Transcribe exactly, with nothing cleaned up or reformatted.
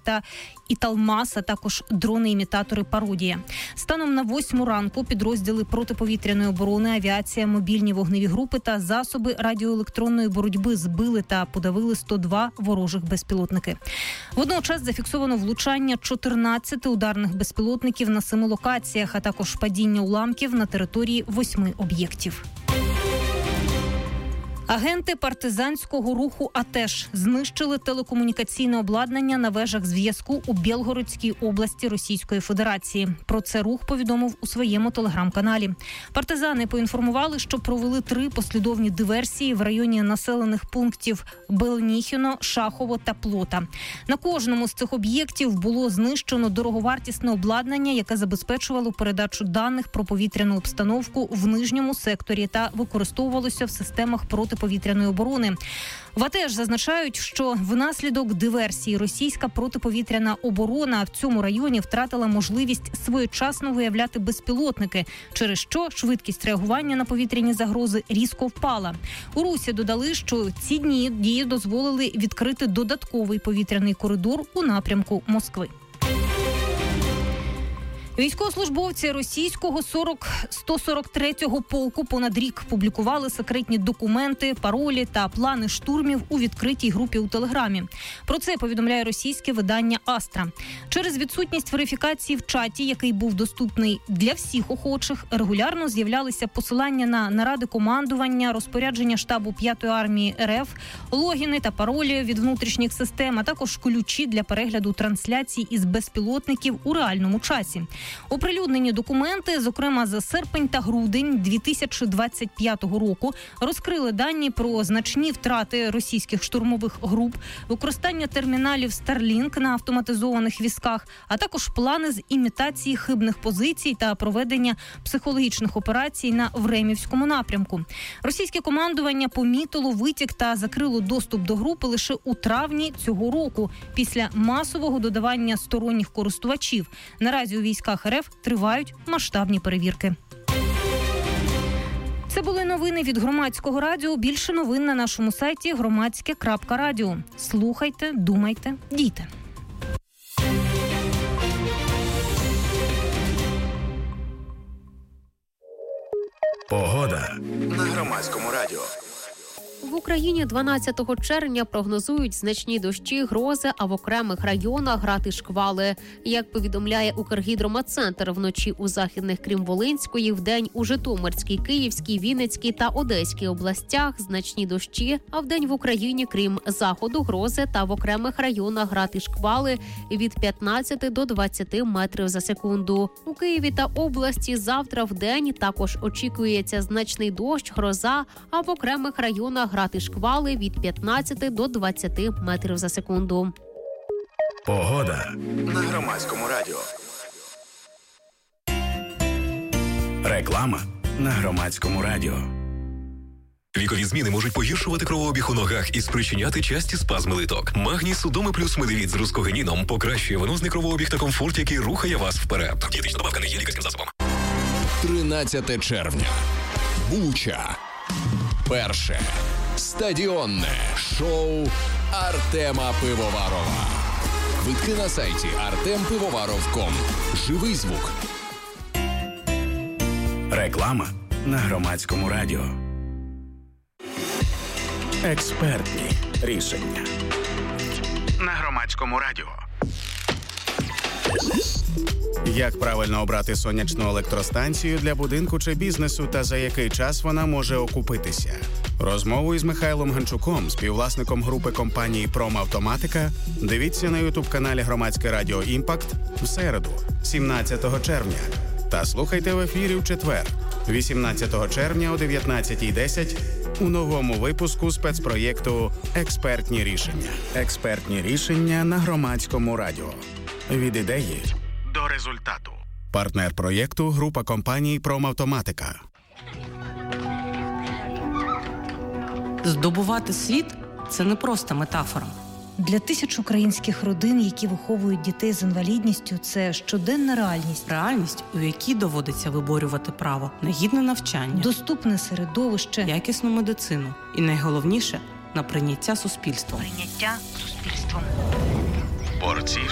та Італмас, а також дрони-імітатори «Пародія». Станом на восьму ранку підрозділи протиповітряної оборони, авіація, мобільні вогневі групи та засоби радіоелектронної боротьби збили та подавили сто два ворожих безпілотники. Водночас зафіксовано влучання чотирнадцяти ударних безпілотників на семи локаціях, а також падіння уламків на території восьми об'єктів. Агенти партизанського руху «Атеш» знищили телекомунікаційне обладнання на вежах зв'язку у Білгородській області Російської Федерації. Про це рух повідомив у своєму телеграм-каналі. Партизани поінформували, що провели три послідовні диверсії в районі населених пунктів Белніхіно, Шахово та Плота. На кожному з цих об'єктів було знищено дороговартісне обладнання, яке забезпечувало передачу даних про повітряну обстановку в нижньому секторі та використовувалося в системах проти повітряної оборони. В АТЕШ зазначають, що внаслідок диверсії російська протиповітряна оборона в цьому районі втратила можливість своєчасно виявляти безпілотники, через що швидкість реагування на повітряні загрози різко впала. У Русі додали, що ці дні дії дозволили відкрити додатковий повітряний коридор у напрямку Москви. Військовослужбовці російського сто сорок третього полку понад рік публікували секретні документи, паролі та плани штурмів у відкритій групі у Телеграмі. Про це повідомляє російське видання «Астра». Через відсутність верифікації в чаті, який був доступний для всіх охочих, регулярно з'являлися посилання на наради командування, розпорядження штабу п'ятої армії РФ, логіни та паролі від внутрішніх систем, а також ключі для перегляду трансляцій із безпілотників у реальному часі. Оприлюднені документи, зокрема за серпень та грудень дві тисячі двадцять п'ятого року, розкрили дані про значні втрати російських штурмових груп, використання терміналів Starlink на автоматизованих візках, а також плани з імітації хибних позицій та проведення психологічних операцій на Времівському напрямку. Російське командування помітило витік та закрило доступ до групи лише у травні цього року, після масового додавання сторонніх користувачів. Наразі у військах РФ тривають масштабні перевірки. Це були новини від Громадського радіо. Більше новин на нашому сайті громадське крапка радіо. Слухайте, думайте, дійте. Погода на Громадському радіо. В Україні дванадцятого червня прогнозують значні дощі, грози, а в окремих районах град і шквали. Як повідомляє Укргідрометцентр, вночі у західних, крім Волинської, вдень у Житомирській, Київській, Вінницькій та Одеській областях значні дощі, а вдень в Україні, крім заходу, грози та в окремих районах град і шквали від п'ятнадцяти до двадцяти метрів за секунду. У Києві та області завтра вдень також очікується значний дощ, гроза, а в окремих районах град і шквали від п'ятнадцяти до двадцяти метрів за секунду. Погода на Громадському радіо. Реклама на Громадському радіо. Вікові зміни можуть погіршувати кровообіг у ногах і спричиняти часті спазми литок. Магній Судоми плюс Медивіт з рускогеніном покращує венозний кровообіг та комфорт, який рухає вас вперед. Дієтична добавка не є лікарським засобом. тринадцяте червня. Буча. Перше стадіонне шоу Артема Пивоварова. Квитки на сайті артем пивоваров крапка ком. Живий звук. Реклама на Громадському радіо. Експертні рішення на Громадському радіо. Як правильно обрати сонячну електростанцію для будинку чи бізнесу та за який час вона може окупитися? Розмову із Михайлом Ганчуком, співвласником групи компанії «Промавтоматика», дивіться на ютуб-каналі Громадське радіо «Імпакт» в середу, сімнадцятого червня. Та слухайте в ефірі в четвер, вісімнадцятого червня о дев'ятнадцятій десять у новому випуску спецпроєкту «Експертні рішення». Експертні рішення на Громадському радіо. Від ідеї до результату. Партнер проєкту – група компаній «Промавтоматика». Здобувати світ – це не просто метафора. Для тисяч українських родин, які виховують дітей з інвалідністю, це щоденна реальність. Реальність, у якій доводиться виборювати право на гідне навчання, доступне середовище, якісну медицину і, найголовніше, на прийняття суспільством. Прийняття суспільством. Борці